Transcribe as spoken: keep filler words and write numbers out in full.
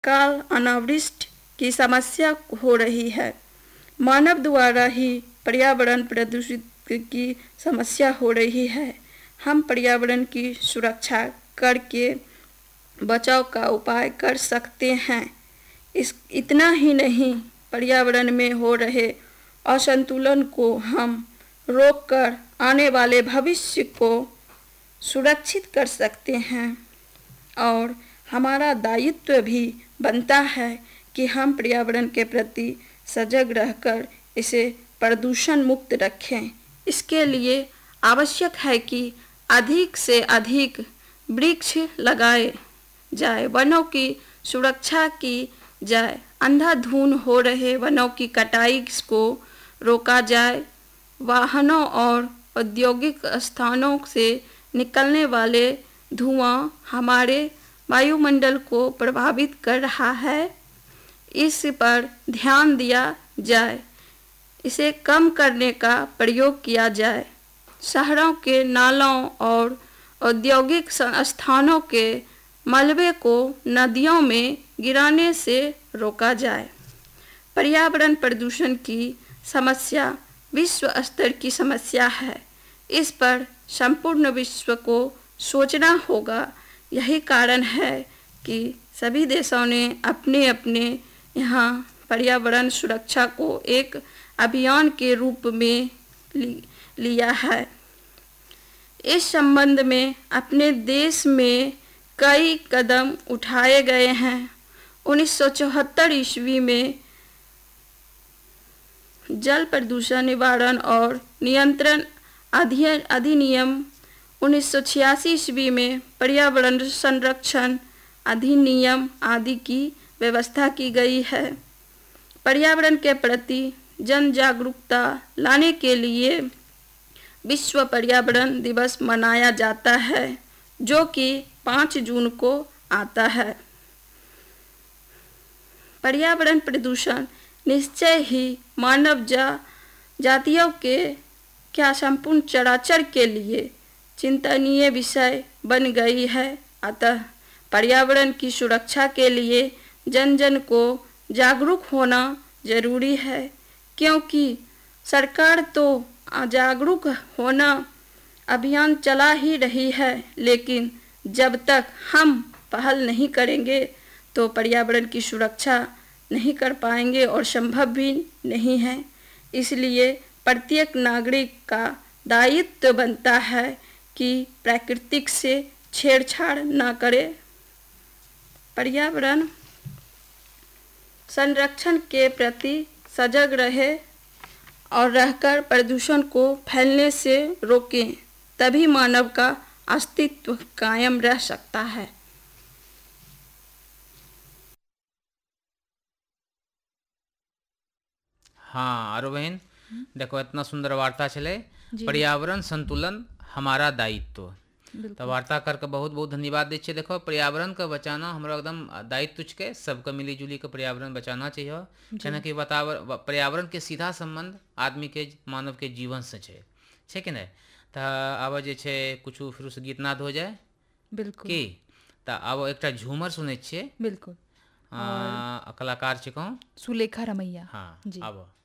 काल अनावृष्टि की समस्या हो रही है। मानव द्वारा ही पर्यावरण प्रदूषित की समस्या हो रही है। हम पर्यावरण की सुरक्षा करके बचाव का उपाय कर सकते हैं। इस इतना ही नहीं, पर्यावरण में हो रहे असंतुलन को हम रोककर आने वाले भविष्य को सुरक्षित कर सकते हैं और हमारा दायित्व भी बनता है कि हम पर्यावरण के प्रति सजग रहकर इसे प्रदूषण मुक्त रखें। इसके लिए आवश्यक है कि अधिक से अधिक वृक्ष लगाए जाए, वनों की सुरक्षा की जाए, अंधाधुंध हो रहे वनों की कटाई को रोका जाए, वाहनों और औद्योगिक स्थानों से निकलने वाले धुआं हमारे वायुमंडल को प्रभावित कर रहा है, इस पर ध्यान दिया जाए, इसे कम करने का प्रयोग किया जाए। शहरों के नालों और औद्योगिक स्थानों के मलबे को नदियों में गिराने से रोका जाए। पर्यावरण प्रदूषण की समस्या विश्व स्तर की समस्या है। इस पर संपूर्ण विश्व को सोचना होगा। यही कारण है कि सभी देशों ने अपने अपने यहाँ पर्यावरण सुरक्षा को एक अभियान के रूप में लिया है। इस संबंध में अपने देश में कई कदम उठाए गए हैं। उन्नीस सौ चौहत्तर ईस्वी में जल प्रदूषण निवारण और नियंत्रण अधिनियम, उन्नीस सौ छियासी ईस्वी में पर्यावरण संरक्षण अधिनियम आदि की व्यवस्था की गई है। पर्यावरण के प्रति जन जागरूकता लाने के लिए विश्व पर्यावरण दिवस मनाया जाता है, जो कि पाँच जून को आता है। पर्यावरण प्रदूषण निश्चय ही मानव जा जातियों के क्या संपूर्ण चराचर के लिए चिंतनीय विषय बन गई है। अतः पर्यावरण की सुरक्षा के लिए जन जन को जागरूक होना जरूरी है, क्योंकि सरकार तो जागरूक होना अभियान चला ही रही है, लेकिन जब तक हम पहल नहीं करेंगे तो पर्यावरण की सुरक्षा नहीं कर पाएंगे और संभव भी नहीं है। इसलिए प्रत्येक नागरिक का दायित्व बनता है कि प्रकृति से छेड़छाड़ न करे, पर्यावरण संरक्षण के प्रति सजग रहे और रहकर प्रदूषण को फैलने से रोकें, तभी मानव का अस्तित्व कायम रह सकता है। हाँ आरो बहन, देखो इतना सुंदर वार्ता चले, पर्यावरण संतुलन हमारा दायित्व। तो वार्ता करके बहुत बहुत धन्यवाद दे छे। देखो पर्यावरण का बचाना हमारा एकदम दायित्व के, सबका मिली जुली के पर्यावरण बचाना चाहिए। है ना कि वातावरण पर्यावरण के सीधा संबंध आदमी के मानव के जीवन से छे, छे कि नहीं। तो अब जे छे कुछ फिर उस गीतनाद हो जाए। बिल्कुल की तो अब एक झूमर सुने छे। बिल्कुल आ, कलाकार छे कौन? सुलेखा रमैया। हाँ जी। अब